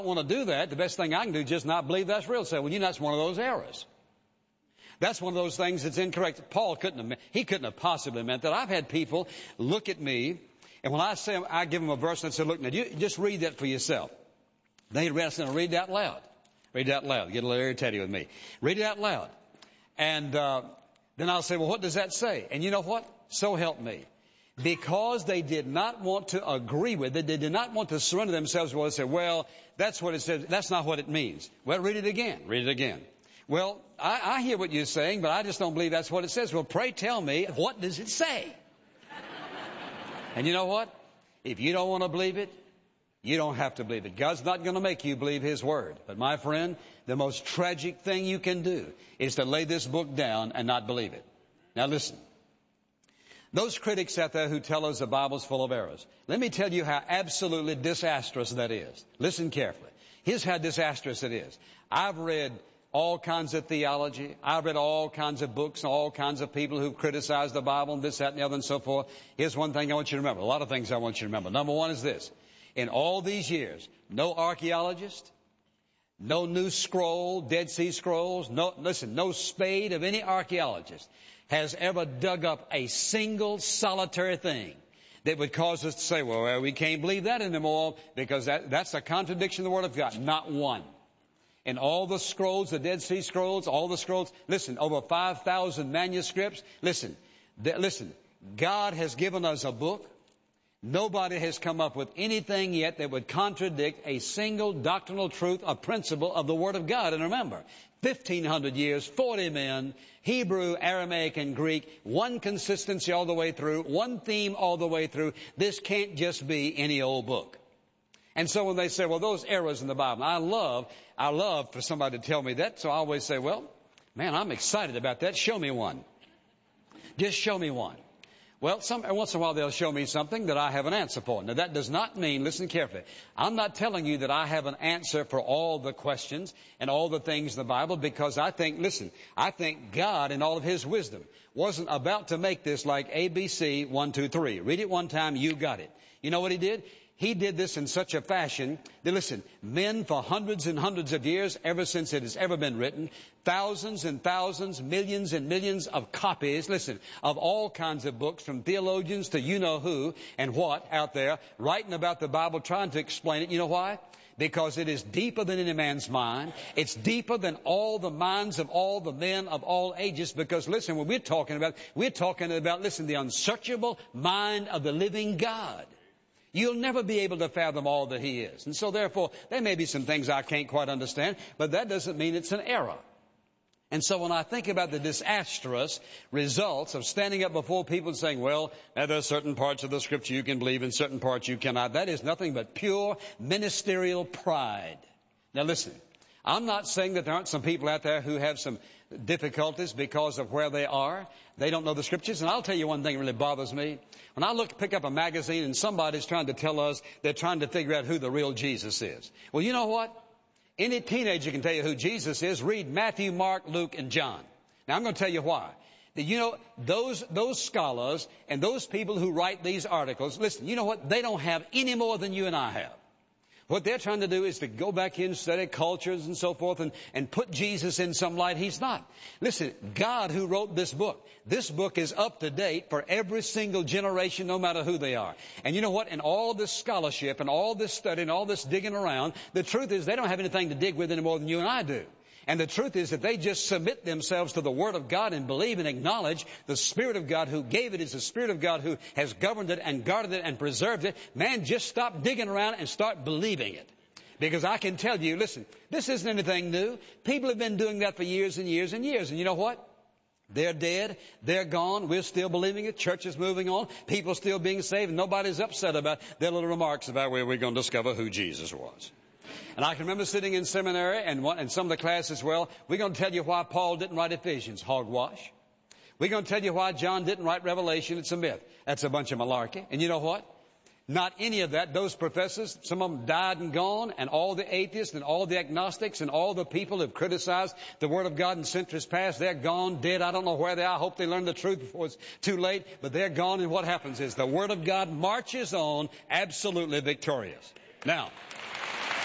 want to do that, the best thing I can do is just not believe that's real. Say, well, that's one of those errors. That's one of those things that's incorrect. Paul couldn't have possibly meant that. I've had people look at me, and when I give them a verse and I say, look, now you just read that for yourself. They read it and read it out loud. Read it out loud. Get a little irritated with me. Read it out loud. And then I'll say, well, what does that say? And you know what? So help me. Because they did not want to agree with it, they did not want to surrender themselves to it, say, well, that's what it says. That's not what it means. Well, read it again. Read it again. Well, I hear what you're saying, but I just don't believe that's what it says. Well, pray tell me, what does it say? And you know what? If you don't want to believe it, you don't have to believe it. God's not going to make you believe His Word. But my friend, the most tragic thing you can do is to lay this book down and not believe it. Now listen. Those critics out there who tell us the Bible's full of errors, let me tell you how absolutely disastrous that is. Listen carefully. Here's how disastrous it is. I've read all kinds of theology. I've read all kinds of books and all kinds of people who've criticized the Bible and this, that, and the other and so forth. Here's one thing I want you to remember. A lot of things I want you to remember. Number one is this. In all these years, no archaeologist, no new scroll, Dead Sea Scrolls, no spade of any archaeologist has ever dug up a single solitary thing that would cause us to say, well, we can't believe that anymore because that's a contradiction of the Word of God. Not one. In all the scrolls, the Dead Sea Scrolls, all the scrolls, listen, over 5,000 manuscripts, listen, God has given us a book. Nobody has come up with anything yet that would contradict a single doctrinal truth or principle of the Word of God. And remember, 1,500 years, 40 men, Hebrew, Aramaic, and Greek, one consistency all the way through, one theme all the way through. This can't just be any old book. And so when they say, well, those errors in the Bible, I love for somebody to tell me that, so I always say, well, man, I'm excited about that. Show me one. Just show me one. Well, once in a while they'll show me something that I have an answer for. Now that does not mean, listen carefully, I'm not telling you that I have an answer for all the questions and all the things in the Bible because I think God in all of His wisdom wasn't about to make this like ABC 1, 2, 3. Read it one time, you got it. You know what He did? He did this in such a fashion that, listen, men for hundreds and hundreds of years, ever since it has ever been written, thousands and thousands, millions and millions of copies, listen, of all kinds of books from theologians to you-know-who and what out there, writing about the Bible, trying to explain it. You know why? Because it is deeper than any man's mind. It's deeper than all the minds of all the men of all ages. Because listen, what we're talking about, listen, the unsearchable mind of the living God. You'll never be able to fathom all that He is. And so therefore, there may be some things I can't quite understand, but that doesn't mean it's an error. And so when I think about the disastrous results of standing up before people and saying, well, now there are certain parts of the Scripture you can believe and certain parts you cannot, that is nothing but pure ministerial pride. Now listen, I'm not saying that there aren't some people out there who have some difficulties because of where they are. They don't know the Scriptures. And I'll tell you one thing that really bothers me. When I pick up a magazine and somebody's trying to tell us they're trying to figure out who the real Jesus is. Well, you know what? Any teenager can tell you who Jesus is. Read Matthew, Mark, Luke, and John. Now, I'm going to tell you why. You know, those scholars and those people who write these articles, listen, you know what? They don't have any more than you and I have. What they're trying to do is to go back in, study cultures and so forth and put Jesus in some light He's not. Listen, God who wrote this book is up to date for every single generation, no matter who they are. And you know what? In all this scholarship and all this study and all this digging around, the truth is they don't have anything to dig with any more than you and I do. And the truth is that they just submit themselves to the Word of God and believe and acknowledge the Spirit of God who gave it is the Spirit of God who has governed it and guarded it and preserved it. Man, just stop digging around and start believing it. Because I can tell you, listen, this isn't anything new. People have been doing that for years and years and years. And you know what? They're dead. They're gone. We're still believing it. Church is moving on. People still being saved. And nobody's upset about their little remarks about where we're going to discover who Jesus was. And I can remember sitting in seminary and some of the classes, well, we're going to tell you why Paul didn't write Ephesians. Hogwash. We're going to tell you why John didn't write Revelation. It's a myth. That's a bunch of malarkey. And you know what? Not any of that. Those professors, some of them died and gone, and all the atheists and all the agnostics and all the people who have criticized the Word of God in centuries past, they're gone, dead. I don't know where they are. I hope they learn the truth before it's too late. But they're gone, and what happens is the Word of God marches on absolutely victorious. Now,